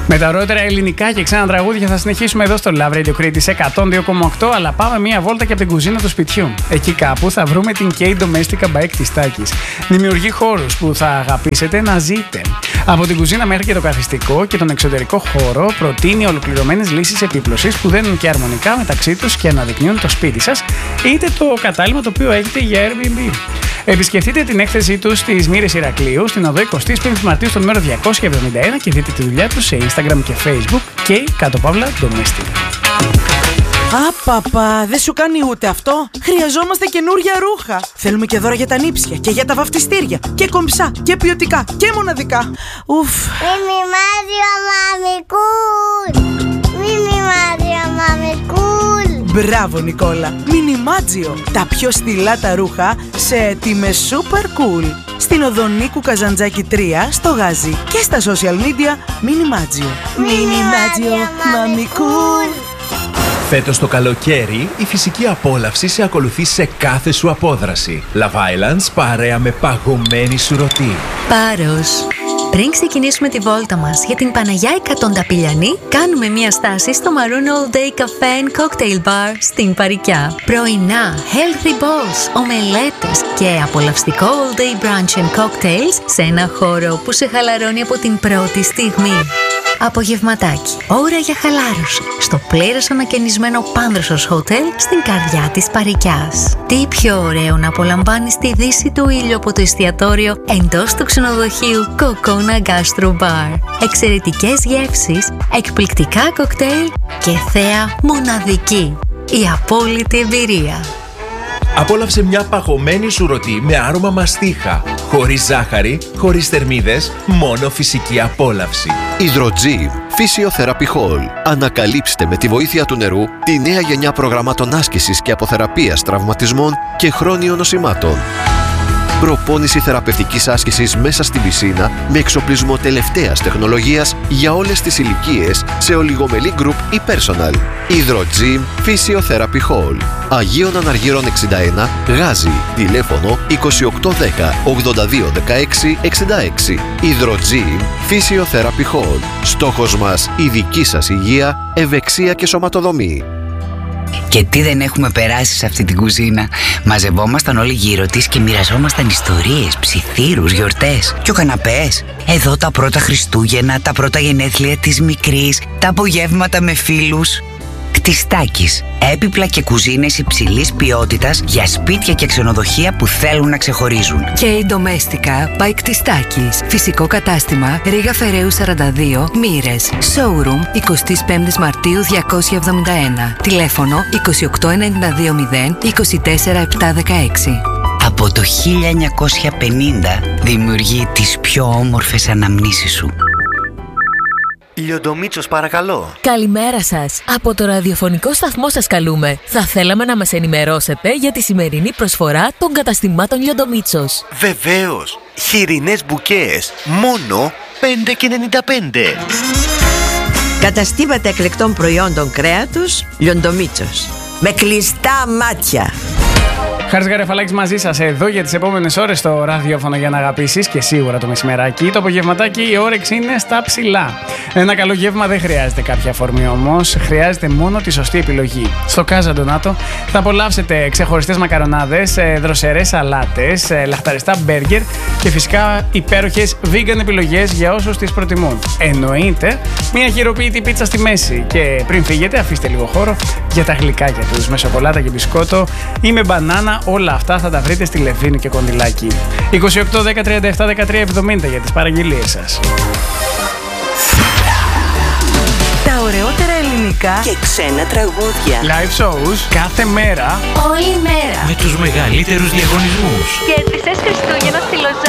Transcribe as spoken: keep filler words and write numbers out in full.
Με τα ωραιότερα ελληνικά και ξένα τραγούδια θα συνεχίσουμε εδώ στο Love Radio Crete εκατόν δύο κόμμα οκτώ, αλλά πάμε μία βόλτα και από την κουζίνα του σπιτιού. Εκεί κάπου θα βρούμε την K Domestica by Κτιστάκης. Δημιουργεί χώρους που θα αγαπήσετε να ζείτε. Από την κουζίνα μέχρι και το καθιστικό και τον εξωτερικό χώρο, προτείνει ολοκληρωμένες λύσεις επίπλωσης που δένουν και αρμονικά μεταξύ τους και αναδεικνύουν το σπίτι σας, είτε το κατάλημα το οποίο έχετε για Airbnb. Επισκεφτείτε την έκθεσή τους στις Μύρες Ηρακλείου, στην οδό εικοστή πέμπτη Μαρτίου, στο νούμερο διακόσια εβδομήντα ένα και δείτε τη δουλειά τους σε Instagram και Facebook και κάτω παύλα Domestica. Απαπα, δεν σου κάνει ούτε αυτό. Χρειαζόμαστε καινούρια ρούχα. Θέλουμε και δώρα για τα νύψια και για τα βαφτιστήρια. Και κομψά και ποιοτικά και μοναδικά. Ουφ. Μίμη Μάρια Μαμικούλ. Μίμη Μάρια Μαμικούλ. Μπράβο Νικόλα. Μινιμάτζιο. Τα πιο στυλά τα ρούχα σε τιμές super cool. Στην οδό Νίκου Καζαντζάκη τρία, στο Γάζι και στα social media Μινιμάτζιο. Μινιμάτζιο Μαμικούλ. Φέτος το καλοκαίρι, η φυσική απόλαυση σε ακολουθεί σε κάθε σου απόδραση. Love Islands παρέα με παγωμένη σουρωτή. Πάρος. Πριν ξεκινήσουμε τη βόλτα μας για την Παναγιά Εκατονταπηλιανή, κάνουμε μία στάση στο Maroon All Day Cafe and Cocktail Bar στην Παρικιά. Πρωινά, healthy bowls, ομελέτες και απολαυστικό all day brunch and cocktails σε ένα χώρο που σε χαλαρώνει από την πρώτη στιγμή. Απογευματάκι, ώρα για χαλάρωση, στο πλήρως ανακαινισμένο Πάντρωσος Hotel στην καρδιά της Παρικιάς. Τι πιο ωραίο να απολαμβάνεις τη δύση του ήλιου από το εστιατόριο εντός του ξενοδοχείου Κοκόνα Gastro Bar. Εξαιρετικές γεύσεις, εκπληκτικά κοκτέιλ και θέα μοναδική. Η απόλυτη εμπειρία. Απόλαυσε μια παγωμένη σουρωτή με άρωμα μαστίχα. Χωρίς ζάχαρη, χωρίς θερμίδες, μόνο φυσική απόλαυση. Hydrogym Physiotherapy Hall. Ανακαλύψτε με τη βοήθεια του νερού τη νέα γενιά προγραμμάτων άσκησης και αποθεραπείας τραυματισμών και χρόνιων νοσημάτων. Προπόνηση θεραπευτικής άσκησης μέσα στην πισίνα με εξοπλισμό τελευταίας τεχνολογίας για όλες τις ηλικίες σε ολιγομελή group ή personal. Hydrogym Physiotherapy Hall. Αγίων Αναργύρων εξήντα ένα, Γάζι. Τηλέφωνο είκοσι οκτώ δέκα ογδόντα δύο δεκαέξι εξήντα έξι. Hydrogym Physiotherapy Hall. Στόχος μας η δική σας υγεία, ευεξία και σωματοδομή. Και τι δεν έχουμε περάσει σε αυτή την κουζίνα. Μαζευόμασταν όλοι γύρω της και μοιραζόμασταν ιστορίες, ψιθύρους, γιορτές και ο καναπές. Εδώ τα πρώτα Χριστούγεννα, τα πρώτα γενέθλια της μικρής, τα απογεύματα με φίλους. Κτιστάκης. Έπιπλα και κουζίνες υψηλής ποιότητας για σπίτια και ξενοδοχεία που θέλουν να ξεχωρίζουν. K Domestica by Κτιστάκης. Φυσικό κατάστημα Ρήγα Φεραίου σαράντα δύο, Μύρες. Showroom εικοστή πέμπτη Μαρτίου διακόσια εβδομήντα ένα. Τηλέφωνο είκοσι οκτώ ενενήντα δύο μηδέν είκοσι τέσσερα επτακόσια δεκαέξι. Από το χίλια εννιακόσια πενήντα δημιουργεί τις πιο όμορφες αναμνήσεις σου. Λιοντομίτσος, παρακαλώ. Καλημέρα σας. Από το ραδιοφωνικό σταθμό σας καλούμε. Θα θέλαμε να μας ενημερώσετε για τη σημερινή προσφορά των καταστημάτων Λιοντομίτσος. Βεβαίως. Χοιρινές μπουκές. Μόνο πέντε και ενενήντα πέντε. Καταστήματα εκλεκτών προϊόντων κρέατος Λιοντομίτσος. Με κλειστά μάτια. Χάρης Γαρεφαλάκης μαζί σας εδώ για τις επόμενες ώρες στο ραδιόφωνο για να αγαπήσεις και σίγουρα το μεσημεράκι. Το απογευματάκι η όρεξη είναι στα ψηλά. Ένα καλό γεύμα δεν χρειάζεται κάποια αφορμή όμως, χρειάζεται μόνο τη σωστή επιλογή. Στο Casa Donato θα απολαύσετε ξεχωριστές μακαρονάδες, δροσερές σαλάτες, λαχταριστά μπέργκερ και φυσικά υπέροχες vegan επιλογές για όσους τις προτιμούν. Εννοείται μια χειροποίητη πίτσα στη μέση και πριν φύγετε αφήστε λίγο χώρο για τα γλυκάκια τους με σοκολάτα και μπισκότο ή με μπανάνα. Όλα αυτά θα τα βρείτε στη Λεβίνη και Κονδυλάκη. είκοσι οκτώ δέκα τριάντα επτά δεκατρία εβδομήντα για τις παραγγελίες σας. Τα ωραιότερα ελληνικά και ξένα τραγούδια. Live shows κάθε μέρα, όλη μέρα. Με τους μεγαλύτερους διαγωνισμούς. Κέρδισες Χριστούγεννα στη Λοζάνη.